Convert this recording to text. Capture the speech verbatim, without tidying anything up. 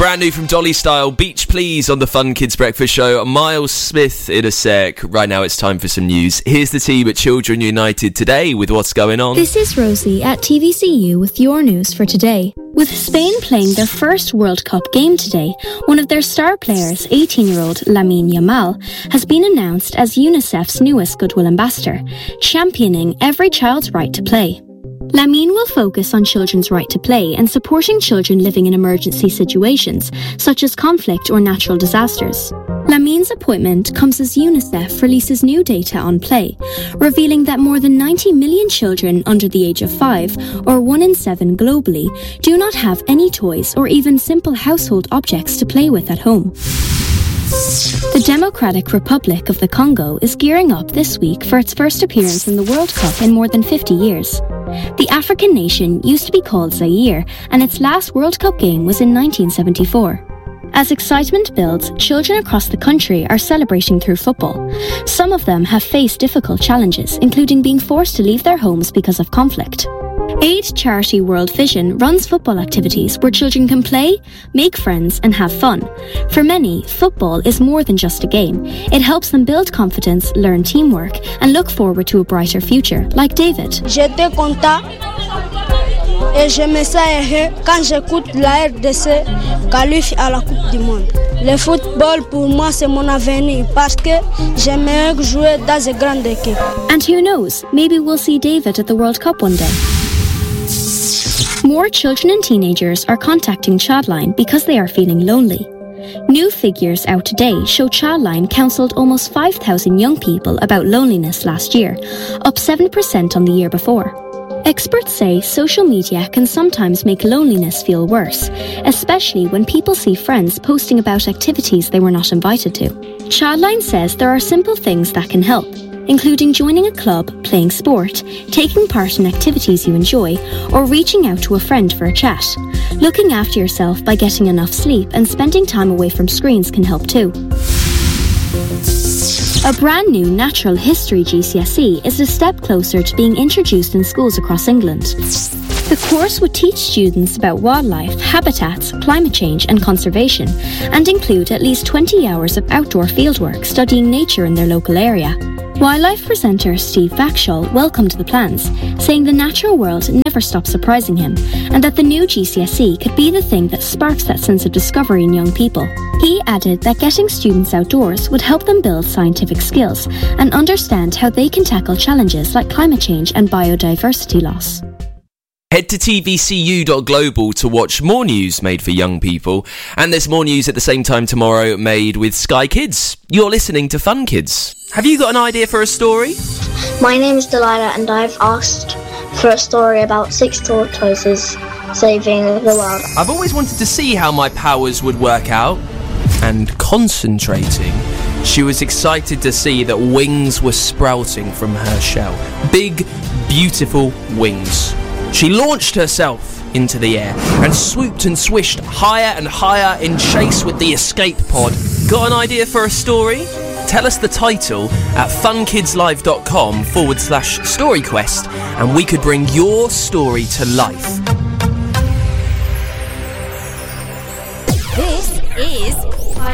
Brand new from Dolly Style, Beach Please on the Fun Kids Breakfast Show. Miles Smith in a sec. Right now it's time for some news. Here's the team at Children United today with what's going on. This is Rosie at T V C U with your news for today. With Spain playing their first World Cup game today, one of their star players, eighteen-year-old Lamine Yamal, has been announced as UNICEF's newest Goodwill Ambassador, championing every child's right to play. Lamine will focus on children's right to play and supporting children living in emergency situations, such as conflict or natural disasters. Lamine's appointment comes as UNICEF releases new data on play, revealing that more than ninety million children under the age of five, or one in seven globally, do not have any toys or even simple household objects to play with at home. The Democratic Republic of the Congo is gearing up this week for its first appearance in the World Cup in more than fifty years. The African nation used to be called Zaire, and its last World Cup game was in nineteen seventy-four. As excitement builds, children across the country are celebrating through football. Some of them have faced difficult challenges, including being forced to leave their homes because of conflict. Aid charity World Vision runs football activities where children can play, make friends and have fun. For many, football is more than just a game. It helps them build confidence, learn teamwork and look forward to a brighter future, like David. J'étais content et je me sens heureux quand j'écoute la R D C qualifie à la Coupe du Monde. Le football pour moi c'est mon avenir parce que j'aimerais jouer dans une grande équipe. And who knows, maybe we'll see David at the World Cup one day. More children and teenagers are contacting Childline because they are feeling lonely. New figures out today show Childline counselled almost five thousand young people about loneliness last year, up seven percent on the year before. Experts say social media can sometimes make loneliness feel worse, especially when people see friends posting about activities they were not invited to. Childline says there are simple things that can help, including joining a club, playing sport, taking part in activities you enjoy, or reaching out to a friend for a chat. Looking after yourself by getting enough sleep and spending time away from screens can help too. A brand new Natural History G C S E is a step closer to being introduced in schools across England. The course would teach students about wildlife, habitats, climate change and conservation, and include at least twenty hours of outdoor fieldwork studying nature in their local area. Wildlife presenter Steve Vaxhall welcomed the plans, saying the natural world never stops surprising him, and that the new G C S E could be the thing that sparks that sense of discovery in young people. He added that getting students outdoors would help them build scientific skills and understand how they can tackle challenges like climate change and biodiversity loss. Head to T V C U dot global to watch more news made for young people. And there's more news at the same time tomorrow made with Sky Kids. You're listening to Fun Kids. Have you got an idea for a story? My name is Delilah and I've asked for a story about six tortoises saving the world. I've always wanted to see how my powers would work out. And concentrating, she was excited to see that wings were sprouting from her shell. Big, beautiful wings. She launched herself into the air and swooped and swished higher and higher in chase with the escape pod. Got an idea for a story? Tell us the title at funkidslive.com forward slash storyquest and we could bring your story to life.